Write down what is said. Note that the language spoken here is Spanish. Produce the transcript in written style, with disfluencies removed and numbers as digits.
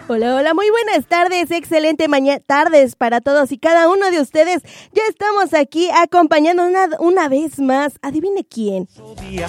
Hola, hola, muy buenas tardes, excelente tardes para todos y cada uno de ustedes. Ya estamos aquí acompañando una vez más, adivine quién.